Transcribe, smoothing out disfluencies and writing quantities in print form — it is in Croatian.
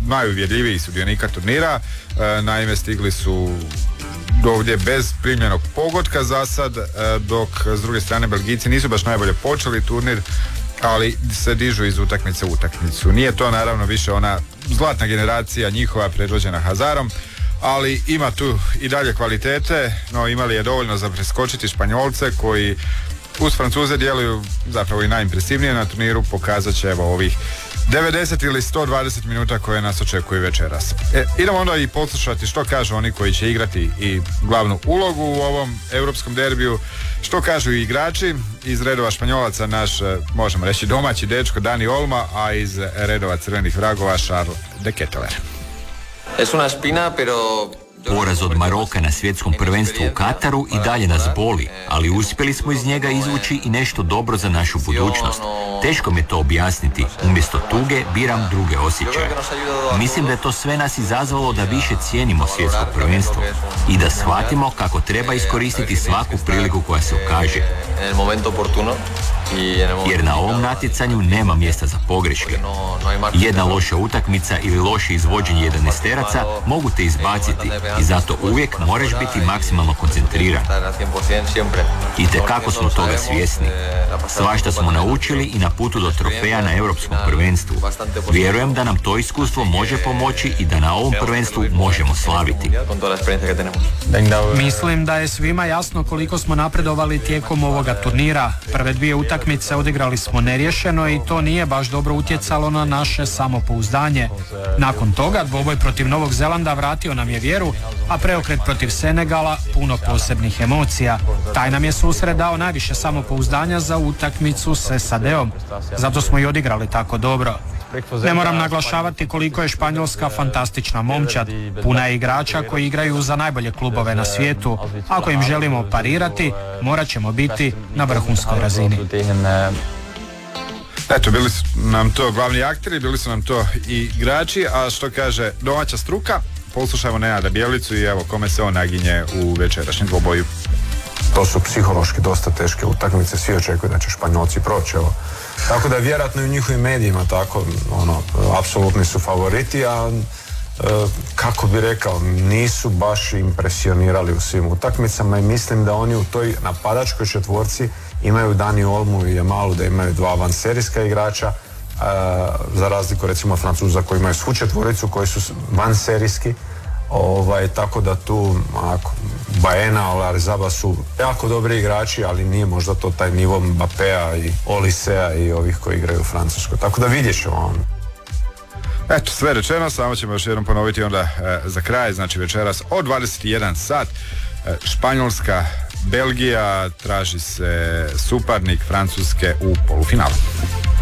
najuvjerljivijih sudionika turnira. Naime, stigli su ovdje bez primljenog pogotka za sad, dok s druge strane Belgijci nisu baš najbolje počeli turnir, ali se dižu iz utakmice u utakmicu. Nije to naravno više ona zlatna generacija njihova predvođena Hazarom, ali ima tu i dalje kvalitete, no imali je dovoljno za preskočiti Španjolce koji uz Francuze djeluju zapravo i najimpresivnije na turniru. Pokazat će evo ovih 90 ili 120 minuta koje nas očekuju večeras. Idemo onda i poslušati što kažu oni koji će igrati i glavnu ulogu u ovom europskom derbiju, što kažu i igrači iz redova Španjolaca, naš, možemo reći, domaći dečko Dani Olmo, a iz redova crvenih vragova Charles de Ketelaere. Es una espina, pero Poraz od Maroka na svjetskom prvenstvu u Kataru i dalje nas boli, ali uspjeli smo iz njega izvući i nešto dobro za našu budućnost. Teško mi je to objasniti. Umjesto tuge biram druge osjećaje. Mislim da je to sve nas izazvalo da više cijenimo svjetsko prvenstvo i da shvatimo kako treba iskoristiti svaku priliku koja se ukaže. Jer na ovom natjecanju nema mjesta za pogreške. Jedna loša utakmica ili loše izvođenje 11-teraca mogu te izbaciti i zato uvijek moraš biti maksimalno koncentriran. I tekako smo toga svjesni. Svašta smo naučili i na putu do trofeja na europskom prvenstvu. Vjerujem da nam to iskustvo može pomoći i da na ovom prvenstvu možemo slaviti. Mislim da je svima jasno koliko smo napredovali tijekom ovoga turnira. Prve dvije utakmice odigrali smo neriješeno i to nije baš dobro utjecalo na naše samopouzdanje. Nakon toga dvoboj protiv Novog Zelanda vratio nam je vjeru, a preokret protiv Senegala puno posebnih emocija. Taj nam je susret dao najviše samopouzdanja za utakmicu s SAD-om. Zato smo i odigrali tako dobro. Ne moram naglašavati koliko je Španjolska fantastična momčad, puna je igrača koji igraju za najbolje klubove na svijetu. Ako im želimo parirati, morat ćemo biti na vrhunskoj razini. Eto, bili su nam to glavni akteri, bili su nam to i igrači, a što kaže domaća struka, poslušajmo Nenada Bjelicu i evo kome se on naginje u večerašnjem dvoboju. To su psihološki dosta teške utakmice, svi očekuju da će Španjolci proći, evo. Tako da vjerojatno i u njihovim medijima tako, apsolutni su favoriti, a kako bi rekao, nisu baš impresionirali u svim utakmicama i mislim da oni u toj napadačkoj četvorci imaju Dani Olmu i Jamalu, da imaju dva vanserijska igrača, za razliku recimo Francuza koji imaju svu četvoricu koji su vanserijski. Tako da tu Baena, Olarzaba su jako dobri igrači, ali nije možda to taj nivo Mbappéa i Olisea i ovih koji igraju u Francuskoj. Tako da vidjet ćemo. Eto, sve rečeno, samo ćemo još jednom ponoviti onda za kraj, znači večeras od 21 sat Španjolska, Belgija, traži se suparnik Francuske u polufinalu.